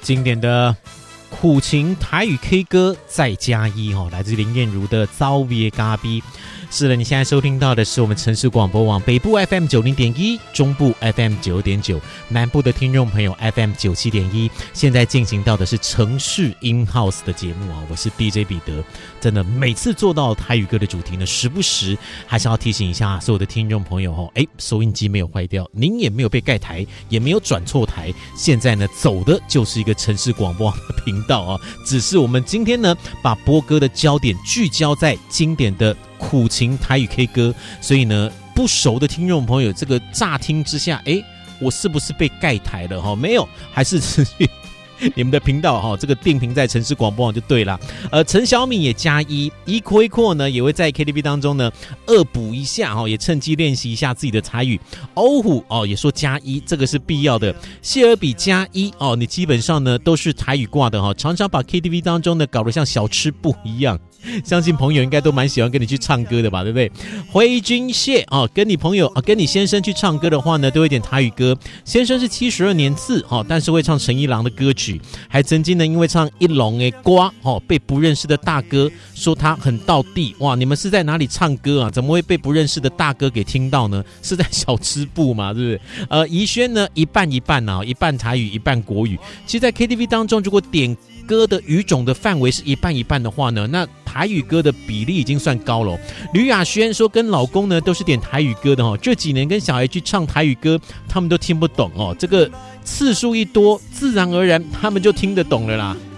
经典的苦情台语 K 歌再加一哦，来自林燕如的《遭别咖逼》。是的，你现在收听到的是我们城市广播网北部 FM 90.1，中部 FM 9.9，南部的听众朋友 FM 97.1。现在进行到的是城市 In House 的节目啊，我是 DJ 彼得。真的每次做到台语歌的主题呢，时不时还是要提醒一下所有的听众朋友哦，收音机没有坏掉，您也没有被盖台，也没有转错台，现在呢走的就是一个城市广播网的频道啊。只是我们今天呢，把播歌的焦点聚焦在经典的苦情台语 K 歌，所以呢，不熟的听众朋友，这个乍听之下，我是不是被盖台了哈？没有，还是持续你们的频道哈，这个定频在城市广播网就对了。陈小敏也加一扩一扩呢，也会在 KTV 当中呢恶补一下哈，也趁机练习一下自己的台语。欧虎也说加一，这个是必要的。谢尔比加一你基本上呢都是台语挂的哈，常常把 KTV 当中呢搞得像小吃部一样。相信朋友应该都蛮喜欢跟你去唱歌的吧，对不对？辉君谢跟你朋友跟你先生去唱歌的话呢，都有点台语歌。先生是72年次但是会唱陈一郎的歌曲，还曾经呢因为唱一龙的歌被不认识的大哥说他很道地。哇，你们是在哪里唱歌啊？怎么会被不认识的大哥给听到呢？是在小吃部嘛，对不对？怡轩呢一半一半一半台语一半国语。其实在 KTV 当中，如果点歌的语种的范围是一半一半的话呢，那台语歌的比例已经算高了。吕雅轩说跟老公呢都是点台语歌的这几年跟小孩去唱台语歌，他们都听不懂这个次数一多，自然而然他们就听得懂了啦。